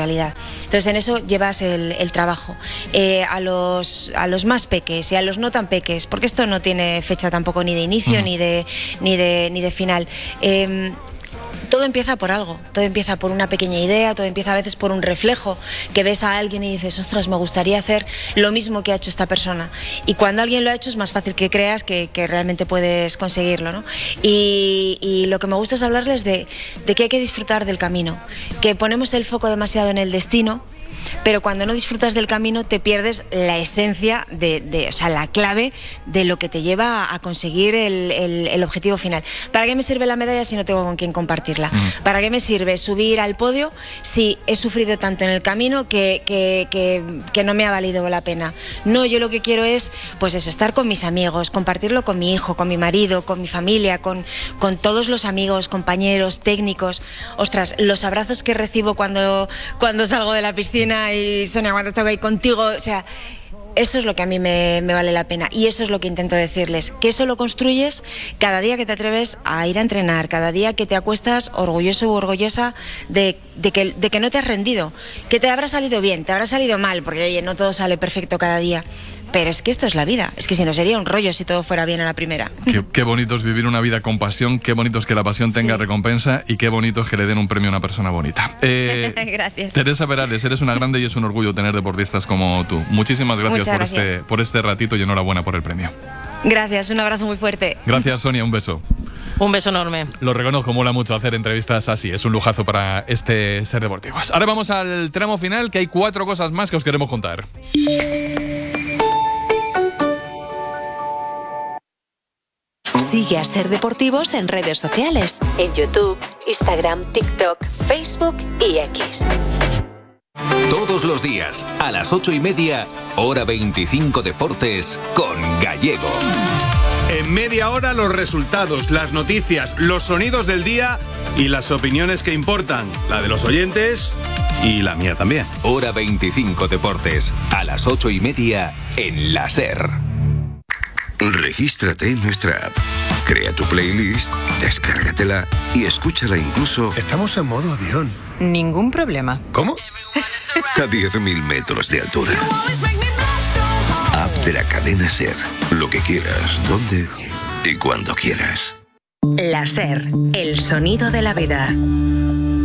realidad. Entonces en eso llevas el trabajo. A los más peques y a los no tan peques, porque esto no tiene fecha tampoco ni de inicio ni de final. Todo empieza por algo, todo empieza por una pequeña idea, todo empieza a veces por un reflejo, que ves a alguien y dices, ostras, me gustaría hacer lo mismo que ha hecho esta persona. Y cuando alguien lo ha hecho es más fácil que creas que realmente puedes conseguirlo, ¿no? Y lo que me gusta es hablarles de que hay que disfrutar del camino, que ponemos el foco demasiado en el destino, pero cuando no disfrutas del camino te pierdes la esencia o sea, la clave de lo que te lleva a conseguir el objetivo final. ¿Para qué me sirve la medalla si no tengo con quién compartirla? ¿Para qué me sirve subir al podio si he sufrido tanto en el camino que no me ha valido la pena? No, yo lo que quiero es, pues eso, estar con mis amigos, compartirlo con mi hijo, con mi marido, con mi familia, con todos los amigos, compañeros, técnicos. Ostras, los abrazos que recibo cuando salgo de la piscina y Sonia, cuando estoy ahí contigo, o sea, eso es lo que a mí me vale la pena y eso es lo que intento decirles, que eso lo construyes cada día que te atreves a ir a entrenar, cada día que te acuestas orgulloso u orgullosa de que no te has rendido, que te habrá salido bien, te habrá salido mal, porque oye, no todo sale perfecto cada día. Pero es que esto es la vida, es que si no sería un rollo si todo fuera bien a la primera. Qué bonito es vivir una vida con pasión, qué bonito es que la pasión tenga recompensa y qué bonito es que le den un premio a una persona bonita. Gracias. Teresa Perales, eres una grande y es un orgullo tener deportistas como tú. Muchísimas gracias por este ratito y enhorabuena por el premio. Gracias, un abrazo muy fuerte. Gracias, Sonia, un beso. Un beso enorme. Lo reconozco, mola mucho hacer entrevistas así, es un lujazo para este Ser Deportivos. Ahora vamos al tramo final, que hay 4 cosas más que os queremos contar. Sigue a Ser Deportivos en redes sociales, en YouTube, Instagram, TikTok, Facebook y X. Todos los días, a las 8:30, Hora 25 Deportes, con Gallego. En media hora los resultados, las noticias, los sonidos del día y las opiniones que importan, la de los oyentes y la mía también. Hora 25 Deportes, a las 8:30 en la SER. Regístrate en nuestra app. Crea tu playlist, descárgatela y escúchala incluso... Estamos en modo avión. Ningún problema. ¿Cómo? A 10.000 metros de altura. App de la cadena SER. Lo que quieras, donde y cuando quieras. La SER, el sonido de la vida.